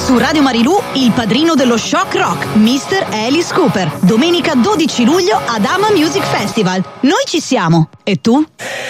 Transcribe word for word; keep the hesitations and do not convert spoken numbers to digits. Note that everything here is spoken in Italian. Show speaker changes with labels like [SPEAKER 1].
[SPEAKER 1] Su Radio Marilù, il padrino dello shock rock, mister Alice Cooper. Domenica dodici luglio ad Ama Music Festival. Noi ci siamo. E tu?